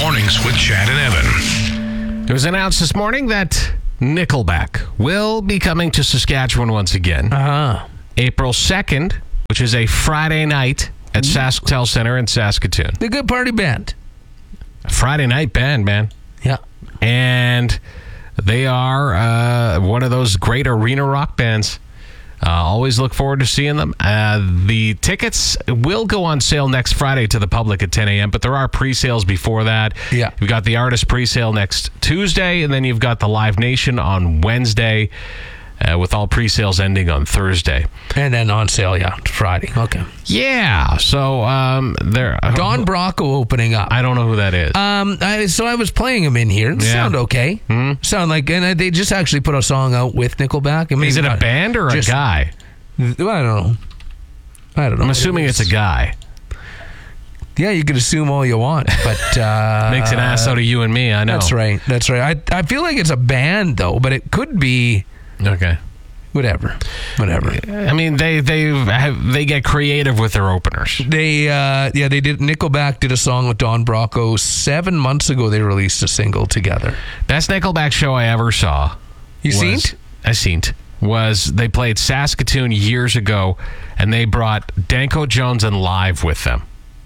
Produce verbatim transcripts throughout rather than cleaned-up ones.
Mornings with Chad and Evan. It was announced this morning that Nickelback will be coming to Saskatchewan once again. Uh-huh. April second, which is a Friday night at SaskTel Center in Saskatoon. The good party band. A Friday night band, man. Yeah. And they are uh, one of those great arena rock bands. Uh, always look forward to seeing them. Uh, the tickets will go on sale next Friday to the public at ten a.m., but there are pre-sales before that. Yeah. You've got the artist pre-sale next Tuesday, and then you've got the Live Nation on Wednesday, uh, with all pre-sales ending on Thursday. And then on sale, yeah, Friday. Okay. Yeah, so um, there. Don Brocco opening up. I don't know who that is. Um, I, so I was playing him in here. Yeah. Sound okay? Mm-hmm. Sound like, and they just actually put a song out with Nickelback. I mean, is it a not- band or just- a guy? I don't know. I don't know. I'm assuming it's a guy. Yeah, you can assume all you want, but uh, Makes an ass out of you and me. I know. That's right. That's right. I I feel like it's a band though, but it could be Okay. whatever. Whatever. I mean, they they have, they get creative with their openers. They uh, yeah, they did. Nickelback did a song with Don Brocco seven months ago. They released a single together. Best Nickelback show I ever saw. You was, seen? I seen. Was they played Saskatoon years ago, and they brought Danko Jones and Live with them.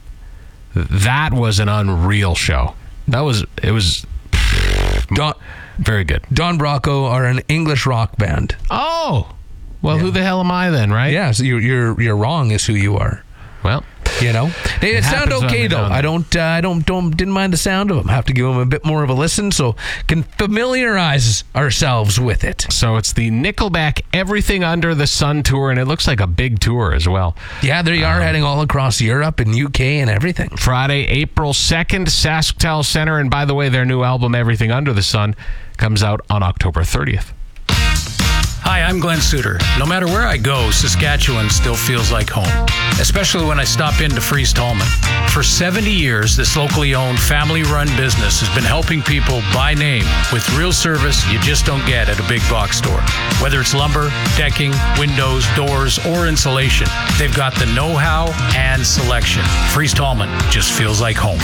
That was an unreal show. That was it was Don very good. Don Brocco are an English rock band. Oh, well, who the hell am I then, right? Yeah, so you're you're you're wrong is who you are. Well, You know, they It sound happens okay every though. now and I then. don't, uh, I don't, don't, didn't mind the sound of them. Have to give them a bit more of a listen so can familiarize ourselves with it. so it's the Nickelback Everything Under the Sun tour, and it looks like a big tour as well. Yeah, they are heading all across Europe and U K and everything. Friday, April second, SaskTel Center. And by the way, their new album, Everything Under the Sun, comes out on October thirtieth. Hi, I'm Glenn Suter. No matter where I go, Saskatchewan still feels like home, especially when I stop into Fries Tallman. For seventy years, this locally owned, family-run business has been helping people by name with real service you just don't get at a big box store. Whether it's lumber, decking, windows, doors, or insulation, they've got the know-how and selection. Fries Tallman just feels like home.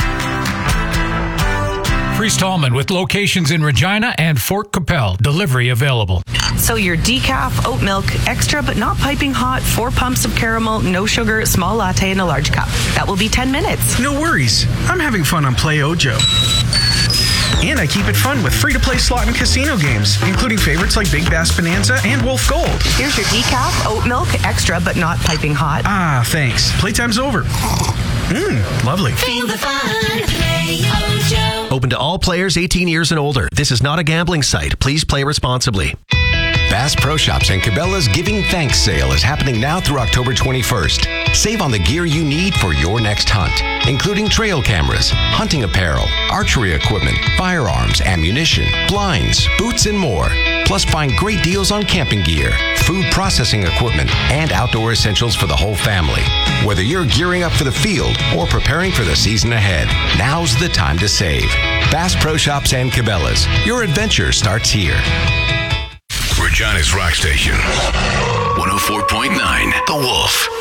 Fries Tallman with locations in Regina and Fort Capel. Delivery available. So your decaf, oat milk, extra but not piping hot, four pumps of caramel, no sugar, small latte in a large cup. That will be ten minutes. No worries. I'm having fun on Play Ojo. And I keep it fun with free-to-play slot and casino games, including favorites like Big Bass Bonanza and Wolf Gold. Here's your decaf, oat milk, extra but not piping hot. Ah, thanks. Playtime's over. Mmm, lovely. Feel the fun. Play Ojo. Open to all players eighteen years and older. This is not a gambling site. Please play responsibly. Bass Pro Shops and Cabela's Giving Thanks sale is happening now through October twenty-first. Save on the gear you need for your next hunt, including trail cameras, hunting apparel, archery equipment, firearms, ammunition, blinds, boots, and more. Plus, find great deals on camping gear, food processing equipment, and outdoor essentials for the whole family. Whether you're gearing up for the field or preparing for the season ahead, now's the time to save. Bass Pro Shops and Cabela's. Your adventure starts here. Regina's Rock Station. one oh four point nine The Wolf.